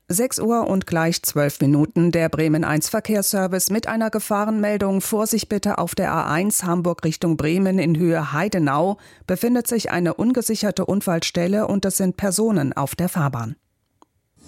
6 Uhr und gleich 12 Minuten, der Bremen 1 Verkehrsservice mit einer Gefahrenmeldung. Vorsicht bitte auf der A1 Hamburg Richtung Bremen in Höhe Heidenau befindet sich eine ungesicherte Unfallstelle und es sind Personen auf der Fahrbahn.